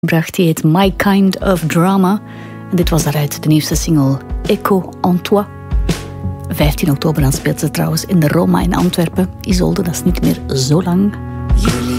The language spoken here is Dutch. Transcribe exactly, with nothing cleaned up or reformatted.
bracht. Die heet My Kind of Drama. En dit was daaruit de nieuwste single Echo en Toi. vijftien oktober dan speelt ze trouwens in de Roma in Antwerpen. Isolde, dat is niet meer zo lang.